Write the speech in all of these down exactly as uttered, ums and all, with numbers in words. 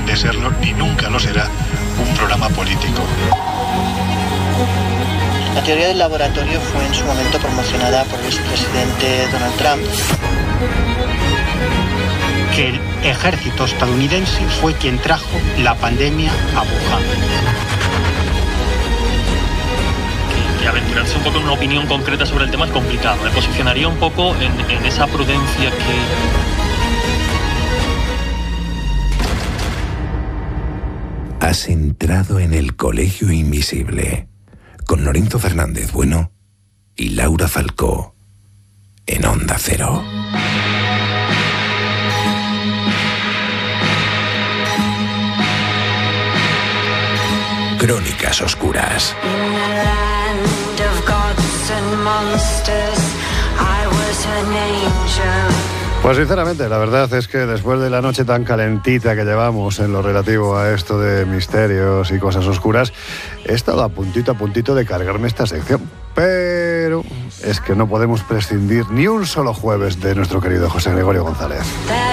pretende serlo, ni nunca lo será, un programa político. La teoría del laboratorio fue en su momento promocionada por el expresidente Donald Trump. Que el ejército estadounidense fue quien trajo la pandemia a Wuhan. Que, que aventurarse un poco en una opinión concreta sobre el tema es complicado. Me posicionaría un poco en, en esa prudencia que... Has entrado en el Colegio Invisible con Lorenzo Fernández Bueno y Laura Falcó en Onda Cero. Crónicas Oscuras. Pues sinceramente, la verdad es que después de la noche tan calentita que llevamos en lo relativo a esto de misterios y cosas oscuras, he estado a puntito a puntito de cargarme esta sección. Pero es que no podemos prescindir ni un solo jueves de nuestro querido José Gregorio González.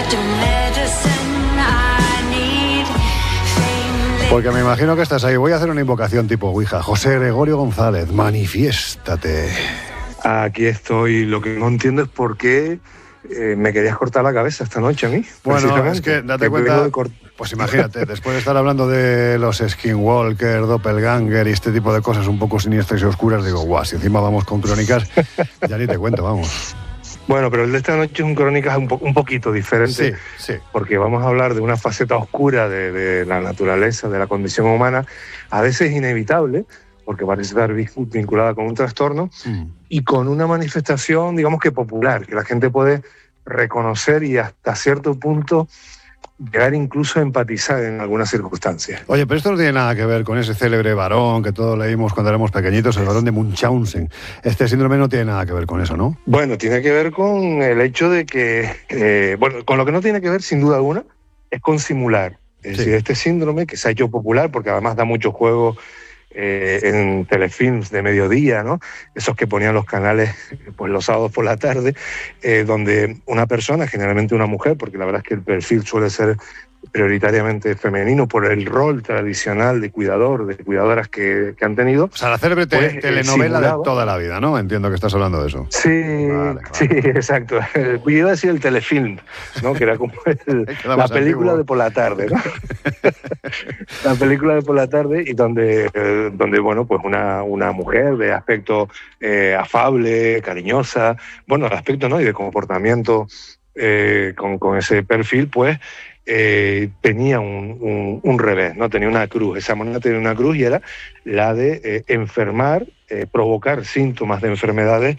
Porque me imagino que estás ahí. Voy a hacer una invocación tipo Ouija. José Gregorio González, manifiéstate. Aquí estoy. Lo que no entiendo es por qué eh, me querías cortar la cabeza esta noche a mí. Bueno, es que date que cuenta, de cort... pues imagínate, después de estar hablando de los Skinwalker, Doppelganger y este tipo de cosas un poco siniestras y oscuras, digo, guau, si encima vamos con crónicas, ya ni te cuento, vamos. Bueno, pero el de esta noche es un crónicas un, po- un poquito diferente, sí, sí. Porque vamos a hablar de una faceta oscura de, de la naturaleza, de la condición humana, a veces inevitable, porque parece estar vinculada con un trastorno, mm. y con una manifestación, digamos que popular, que la gente puede reconocer y hasta cierto punto llegar incluso a empatizar en algunas circunstancias. Oye, pero esto no tiene nada que ver con ese célebre varón que todos leímos cuando éramos pequeñitos, el varón de Munchausen. Este síndrome no tiene nada que ver con eso, ¿no? Bueno, tiene que ver con el hecho de que, eh, bueno, con lo que no tiene que ver sin duda alguna es con simular. Es sí. decir, este síndrome que se ha hecho popular porque además da mucho juego eh, en telefilms de mediodía, ¿no? Esos que ponían los canales pues los sábados por la tarde, eh, donde una persona, generalmente una mujer, porque la verdad es que el perfil suele ser prioritariamente femenino por el rol tradicional de cuidador, de cuidadoras que, que han tenido. O sea, la célebre te, pues, telenovela simulaba. De toda la vida, ¿no? Entiendo que estás hablando de eso. Sí, vale, vale. sí, exacto. Yo iba a decir el telefilm, ¿no? Que era como el, la película antiguo. De por la tarde, ¿no? La película de por la tarde y donde, eh, donde bueno, pues una, una mujer de aspecto eh, afable, cariñosa, bueno, de aspecto, ¿no? Y de comportamiento eh, con, con ese perfil, pues, Eh, tenía un, un, un revés, ¿no? Tenía una cruz. Esa moneda tenía una cruz y era la de eh, enfermar, eh, provocar síntomas de enfermedades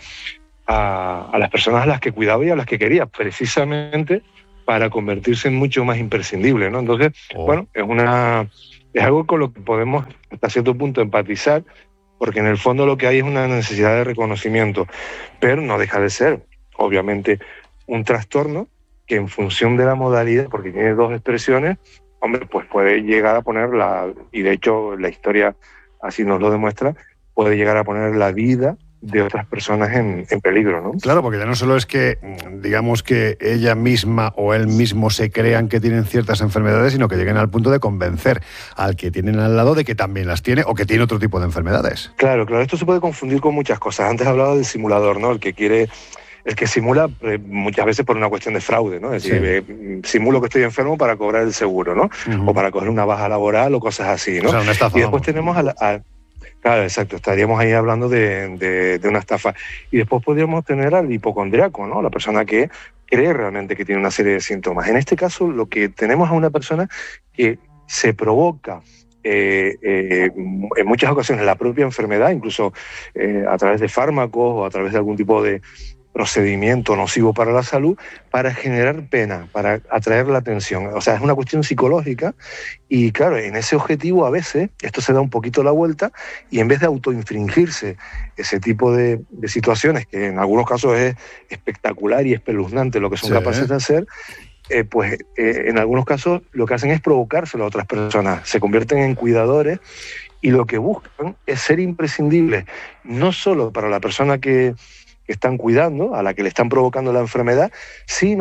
a, a las personas a las que cuidaba y a las que quería, precisamente para convertirse en mucho más imprescindible, ¿no? Entonces, oh. bueno, es, una, es algo con lo que podemos hasta cierto punto empatizar, porque en el fondo lo que hay es una necesidad de reconocimiento, pero no deja de ser, obviamente, un trastorno que en función de la modalidad, porque tiene dos expresiones, hombre, pues puede llegar a poner la, y de hecho la historia así nos lo demuestra, puede llegar a poner la vida de otras personas en, en peligro, ¿no? Claro, porque ya no solo es que, digamos, que ella misma o él mismo se crean que tienen ciertas enfermedades, sino que lleguen al punto de convencer al que tienen al lado de que también las tiene o que tiene otro tipo de enfermedades. Claro, claro, esto se puede confundir con muchas cosas. Antes hablaba del simulador, ¿no? El que quiere... El que simula eh, muchas veces por una cuestión de fraude, ¿no? Es decir, sí. eh, simulo que estoy enfermo para cobrar el seguro, ¿no? Uh-huh. O para coger una baja laboral o cosas así, ¿no? O sea, una estafa, y después vamos. tenemos a, la, a... Claro, exacto, estaríamos ahí hablando de, de, de una estafa. Y después podríamos tener al hipocondriaco, ¿no? La persona que cree realmente que tiene una serie de síntomas. En este caso, lo que tenemos es una persona que se provoca Eh, eh, en muchas ocasiones la propia enfermedad, incluso eh, a través de fármacos o a través de algún tipo de procedimiento nocivo para la salud, para generar pena, para atraer la atención. O sea, es una cuestión psicológica y claro, en ese objetivo a veces esto se da un poquito la vuelta y en vez de autoinfringirse ese tipo de, de situaciones, que en algunos casos es espectacular y espeluznante lo que son sí. capaces de hacer, Eh, pues eh, en algunos casos lo que hacen es provocárselo a otras personas, se convierten en cuidadores y lo que buscan es ser imprescindibles, no solo para la persona que, que están cuidando, a la que le están provocando la enfermedad, sino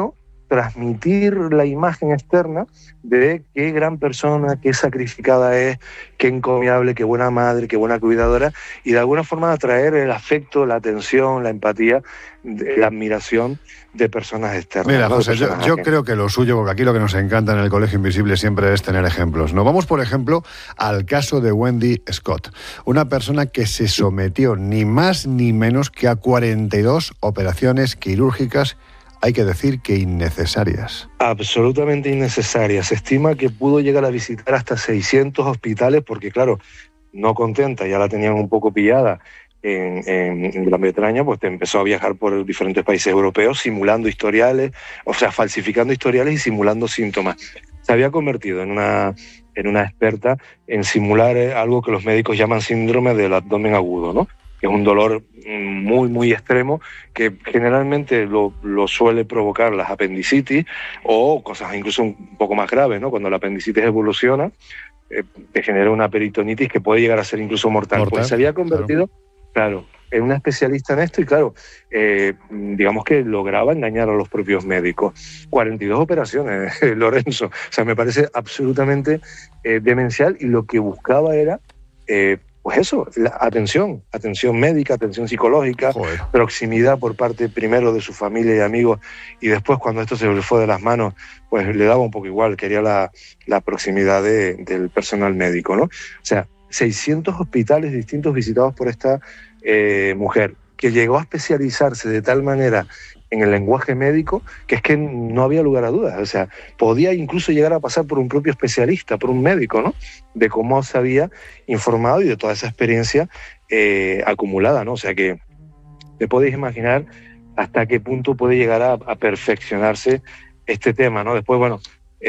transmitir la imagen externa de qué gran persona, qué sacrificada es, qué encomiable, qué buena madre, qué buena cuidadora, y de alguna forma atraer el afecto, la atención, la empatía, la admiración de personas externas. Mira, ¿no? José, yo, yo creo que lo suyo, porque aquí lo que nos encanta en el Colegio Invisible siempre es tener ejemplos. Nos vamos, por ejemplo, al caso de Wendy Scott, una persona que se sometió ni más ni menos que a cuarenta y dos operaciones quirúrgicas, hay que decir que innecesarias. Absolutamente innecesarias. Se estima que pudo llegar a visitar hasta seiscientos hospitales porque, claro, no contenta, ya la tenían un poco pillada en, en, en Gran Bretaña, pues empezó a viajar por diferentes países europeos simulando historiales, o sea, falsificando historiales y simulando síntomas. Se había convertido en una, en una experta en simular algo que los médicos llaman síndrome del abdomen agudo, ¿no? Que es un dolor muy, muy extremo que generalmente lo, lo suele provocar las apendicitis o cosas incluso un poco más graves, ¿no? Cuando la apendicitis evoluciona, eh, te genera una peritonitis que puede llegar a ser incluso mortal. mortal pues se había convertido, claro, claro en una especialista en esto y, claro, eh, digamos que lograba engañar a los propios médicos. cuarenta y dos operaciones, Lorenzo. O sea, me parece absolutamente eh, demencial, y lo que buscaba era... Eh, Pues eso, la atención, atención médica, atención psicológica, Joder. proximidad por parte primero de su familia y amigos, y después cuando esto se le fue de las manos, pues le daba un poco igual, quería la, la proximidad de, del personal médico, ¿no? O sea, seiscientos hospitales distintos visitados por esta eh, mujer, que llegó a especializarse de tal manera en el lenguaje médico que es que no había lugar a dudas. O sea, podía incluso llegar a pasar por un propio especialista, por un médico, ¿no? De cómo se había informado y de toda esa experiencia eh, acumulada, ¿no? O sea que te podéis imaginar hasta qué punto puede llegar a, a perfeccionarse este tema, ¿no? Después, bueno,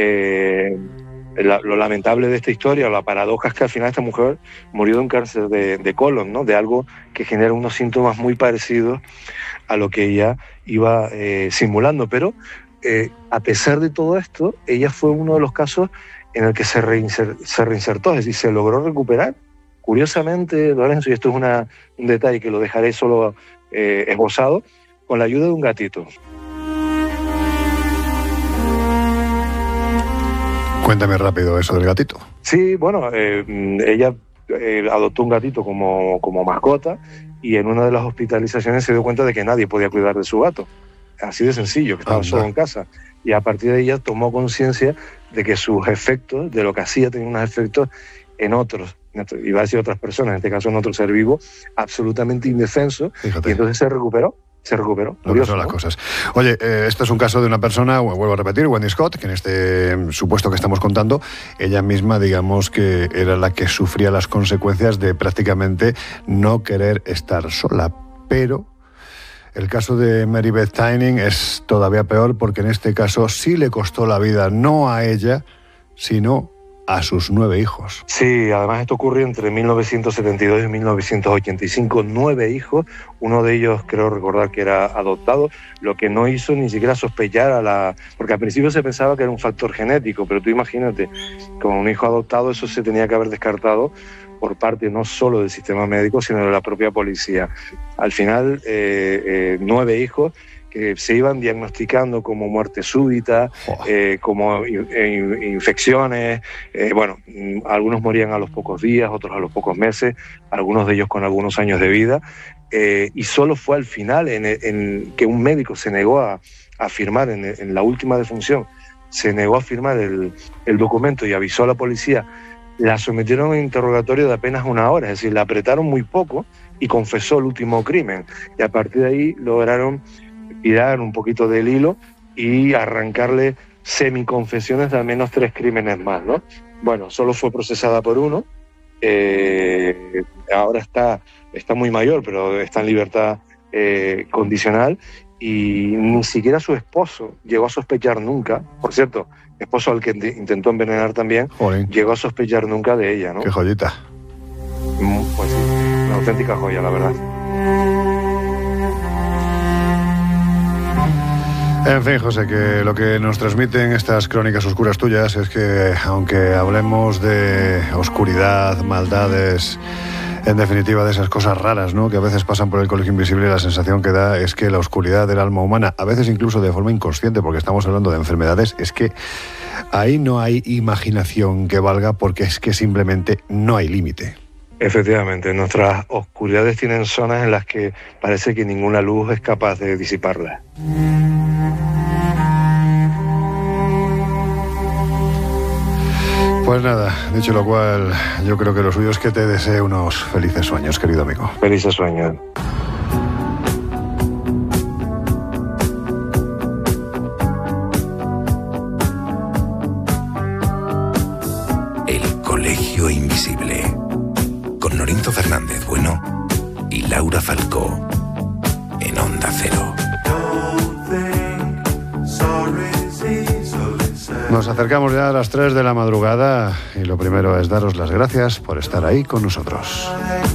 eh, la, lo lamentable de esta historia, la paradoja es que al final esta mujer murió de un cáncer de, de colon, ¿no? De algo que genera unos síntomas muy parecidos a lo que ella iba eh, simulando, pero eh, a pesar de todo esto, ella fue uno de los casos en el que se, reinser, se reinsertó, es decir, se logró recuperar. Curiosamente, Lorenzo, y esto es una, un detalle que lo dejaré solo eh, esbozado, con la ayuda de un gatito. Cuéntame rápido eso del gatito. Sí, bueno, eh, ella eh, adoptó un gatito como, como mascota, y en una de las hospitalizaciones se dio cuenta de que nadie podía cuidar de su gato. Así de sencillo, que estaba Anda. solo en casa. Y a partir de ella tomó conciencia de que sus efectos, de lo que hacía, tenían unos efectos en otros, iba a decir otras personas, en este caso en otro ser vivo, absolutamente indefenso. Fíjate. Y entonces se recuperó. Se recuperó. Lo que son las cosas. Oye, eh, esto es un caso de una persona, vuelvo a repetir, Wendy Scott, que en este supuesto que estamos contando, ella misma, digamos que era la que sufría las consecuencias de prácticamente no querer estar sola. Pero el caso de Mary Beth Tinning es todavía peor, porque en este caso sí le costó la vida, no a ella, sino a sus nueve hijos. Sí, además esto ocurrió entre mil novecientos setenta y dos y mil novecientos ochenta y cinco, nueve hijos, uno de ellos creo recordar que era adoptado, lo que no hizo ni siquiera sospechar a la... porque al principio se pensaba que era un factor genético, pero tú imagínate, con un hijo adoptado eso se tenía que haber descartado por parte no solo del sistema médico, sino de la propia policía. Al final, eh, eh, nueve hijos que se iban diagnosticando como muerte súbita, oh. eh, como in, in, infecciones, eh, bueno, algunos morían a los pocos días, otros a los pocos meses, algunos de ellos con algunos años de vida, eh, y solo fue al final en, en que un médico se negó a, a firmar, en, en la última defunción, se negó a firmar el, el documento y avisó a la policía, la sometieron a un interrogatorio de apenas una hora, es decir, la apretaron muy poco y confesó el último crimen, y a partir de ahí lograron tirar un poquito del hilo y arrancarle semiconfesiones de al menos tres crímenes más, ¿no? Bueno, solo fue procesada por uno, eh, ahora está, está muy mayor, pero está en libertad eh, condicional, y ni siquiera su esposo llegó a sospechar nunca, por cierto, esposo al que intentó envenenar también, Joder. llegó a sospechar nunca de ella, ¿no? ¡Qué joyita! Pues sí, una auténtica joya, la verdad. En fin, José, que lo que nos transmiten estas crónicas oscuras tuyas es que, aunque hablemos de oscuridad, maldades, En definitiva, de esas cosas raras, ¿no?, que a veces pasan por el Colegio Invisible, la sensación que da es que la oscuridad del alma humana, a veces incluso de forma inconsciente, porque estamos hablando de enfermedades, es que ahí no hay imaginación que valga, porque es que simplemente no hay límite. Efectivamente, nuestras oscuridades tienen zonas en las que parece que ninguna luz es capaz de disiparlas. Pues nada, dicho lo cual, yo creo que lo suyo es que te desee unos felices sueños, querido amigo. Felices sueños. El Colegio Invisible, con Lorenzo Fernández Bueno y Laura Falcó, en Onda Cero. Nos acercamos ya a las tres de la madrugada y lo primero es daros las gracias por estar ahí con nosotros.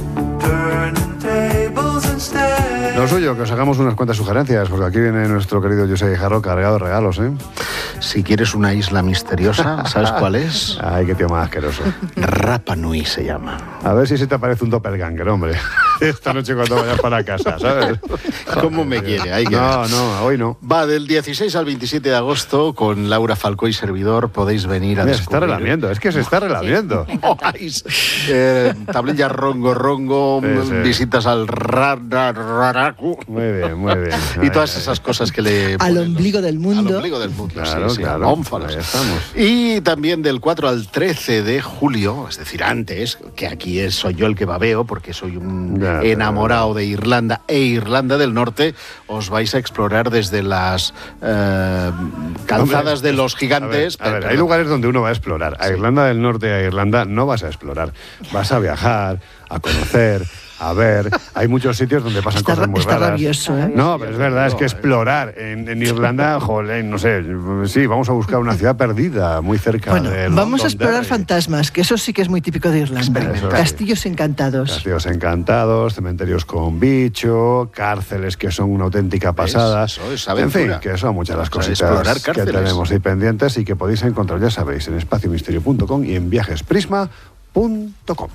Lo suyo, que os hagamos unas cuantas sugerencias, porque aquí viene nuestro querido José Guijarro cargado de regalos, ¿eh? Si quieres una isla misteriosa, ¿sabes cuál es? Ay, qué tío más asqueroso. Rapa Nui se llama. A ver si se te aparece un doppelganger, hombre. Esta noche cuando vayas para casa, ¿sabes? ¿Cómo me quiere? Hay que no, ver. no, hoy no. Va del dieciséis al veintisiete de agosto con Laura Falcó y servidor. Podéis venir a Mira, descubrir. se está relamiendo, es que se está relamiendo. Sí, eh, tablilla rongo rongo, Sí, sí. visitas al ra, ra, raracu. Muy bien, muy bien. Y todas esas cosas que le Al ponen ombligo los- del mundo. Al ombligo del mundo, Claro, sí, sí, claro. ónfalos. Ahí estamos. Y también del cuatro al trece de julio, es decir, antes, que aquí es, soy yo el que babeo, porque soy un Ya, enamorado de Irlanda e Irlanda del Norte, os vais a explorar desde las eh, calzadas Hombre, de los gigantes. A ver, a ver, pero- hay lugares donde uno va a explorar. A Sí. Irlanda del Norte y a Irlanda no vas a explorar. Vas a viajar, a conocer, a ver. Hay muchos sitios donde pasan Está, cosas muy está raras. rabioso, ¿eh? No, pero es verdad, es que explorar en, en Irlanda, joder, no sé, sí, vamos a buscar una ciudad perdida muy cerca Bueno, de vamos a explorar Londonderry. fantasmas, que eso sí que es muy típico de Irlanda. Experimentar. Castillos encantados. Castillos encantados, cementerios con bicho, cárceles que son una auténtica pasada. Eso es en fin, aventura. que son muchas las O sea, cositas explorar que cárceles. tenemos ahí pendientes y que podéis encontrar, ya sabéis, en espacio misterio punto com y en viajes prisma punto com.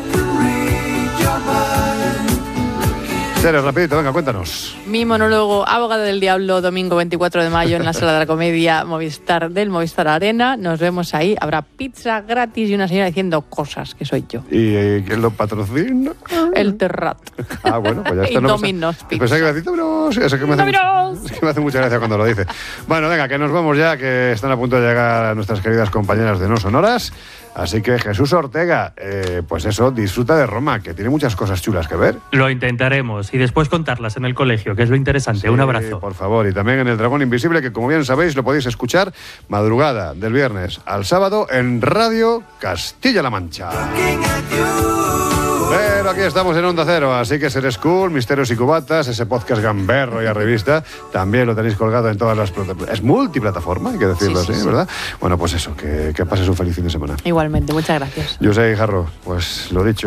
Tere, rapidito, venga, cuéntanos. Mi monólogo Abogada del Diablo, domingo veinticuatro de mayo en la Sala de la Comedia Movistar del Movistar Arena. Nos vemos ahí. Habrá pizza gratis y una señora diciendo cosas, que soy yo. ¿Y eh, quién lo patrocina? El Terrat. Ah, bueno, pues ya está. Y no Domino's pensaba- Pizza. Pensaba que iba a decir Domino's. Eso que me hace, Domino's. mucho, es que me hace mucha gracia cuando lo dice. Bueno, venga, que nos vamos ya, que están a punto de llegar nuestras queridas compañeras de No Sonoras. Así que Jesús Ortega, eh, pues eso, disfruta de Roma, que tiene muchas cosas chulas que ver. Lo intentaremos y después contarlas en el colegio, que es lo interesante. Sí, Un abrazo. por favor. Y también en El Dragón Invisible, que como bien sabéis, lo podéis escuchar madrugada del viernes al sábado en Radio Castilla-La Mancha. Pero aquí estamos en Onda Cero, así que Ser School, Misterios y Cubatas, ese podcast gamberro y a revista, también lo tenéis colgado en todas las plataformas. Es multiplataforma, hay que decirlo Sí, sí, así, sí. ¿verdad? Bueno, pues eso, que, que pases un feliz fin de semana. Igualmente, muchas gracias. Yo soy Jarro, pues lo dicho.